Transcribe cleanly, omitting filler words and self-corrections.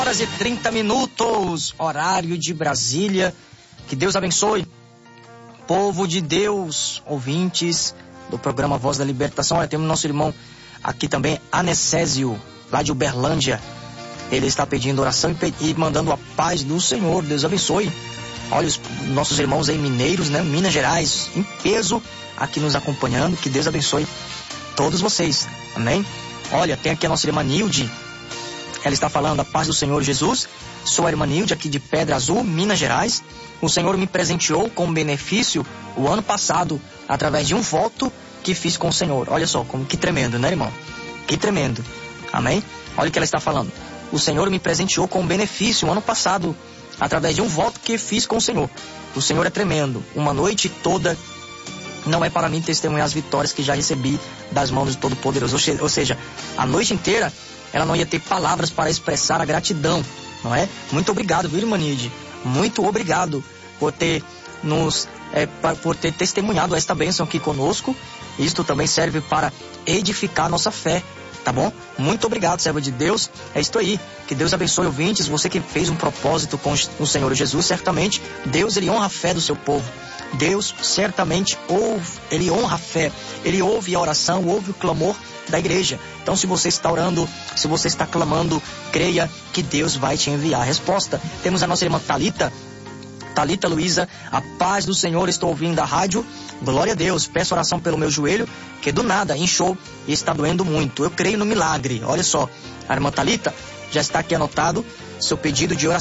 horas e 30 minutos, horário de Brasília. Que Deus abençoe, povo de Deus, ouvintes do programa Voz da Libertação. Olha, temos nosso irmão aqui também, Anessésio, lá de Uberlândia. Ele está pedindo oração e mandando a paz do Senhor. Deus abençoe. Olha os nossos irmãos aí mineiros, né? Minas Gerais, em peso, aqui nos acompanhando. Que Deus abençoe todos vocês. Amém? Olha, tem aqui a nossa irmã Nilde. Ela está falando a paz do Senhor Jesus. Sou a irmã Nilde, aqui de Pedra Azul, Minas Gerais. O Senhor me presenteou com um benefício o ano passado, através de um voto que fiz com o Senhor. Olha só, como que tremendo, né, irmão? Que tremendo. Amém? Olha o que ela está falando. O Senhor me presenteou com um benefício o ano passado, através de um voto que fiz com o Senhor. O Senhor é tremendo. Uma noite toda não é para mim testemunhar as vitórias que já recebi das mãos do Todo-Poderoso. Ou seja, a noite inteira ela não ia ter palavras para expressar a gratidão, não é? Muito obrigado, viu, irmã Nilde? Muito obrigado por ter por ter testemunhado esta bênção aqui conosco. Isto também serve para edificar nossa fé, tá bom? Muito obrigado, servo de Deus. É isto aí. Que Deus abençoe, ouvintes. Você que fez um propósito com o Senhor Jesus, certamente Deus, ele honra a fé do seu povo. Deus certamente ele honra a fé. Ele ouve a oração, ouve o clamor da igreja. Então, se você está orando, se você está clamando, creia que Deus vai te enviar a resposta. Temos a nossa irmã Thalita Luiza, a paz do Senhor, estou ouvindo a rádio, glória a Deus, peço oração pelo meu joelho, que do nada inchou e está doendo muito, eu creio no milagre. Olha só, a irmã Thalita, já está aqui anotado seu pedido de oração.